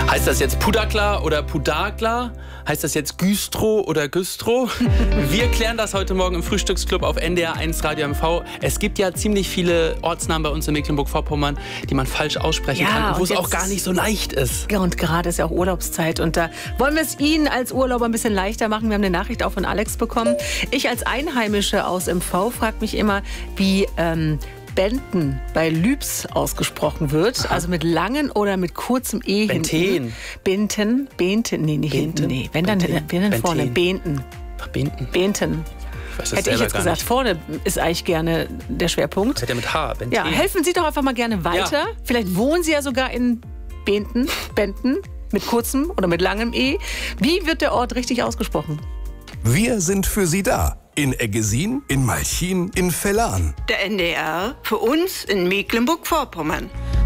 Heißt das jetzt Pudakla oder Pudagla? Heißt das jetzt Güstro oder Güstro? Wir klären das heute Morgen im Frühstücksclub auf NDR 1 Radio MV. Es gibt ja ziemlich viele Ortsnamen bei uns in Mecklenburg-Vorpommern, die man falsch aussprechen kann und wo es auch gar nicht so leicht ist. Ja, und gerade ist ja auch Urlaubszeit und da wollen wir es Ihnen als Urlauber ein bisschen leichter machen. Wir haben eine Nachricht auch von Alex bekommen. Ich als Einheimische aus MV frage mich immer, wie Benten bei Lübs ausgesprochen wird. Aha. Also mit langen oder mit kurzem E hinten. Benten. Benten. Nee, nicht hinten. Nee. Wenn dann vorne. Benten. Ach, Benten. Benten. Hätte ich jetzt gesagt. Vorne ist eigentlich gerne der Schwerpunkt. Hätte mit H. Benten. Ja, helfen Sie doch einfach mal gerne weiter. Ja. Vielleicht wohnen Sie ja sogar in Benten. Mit kurzem oder mit langem E. Wie wird der Ort richtig ausgesprochen? Wir sind für Sie da. In Eggesin, in Malchin, in Vellan. Der NDR für uns in Mecklenburg-Vorpommern.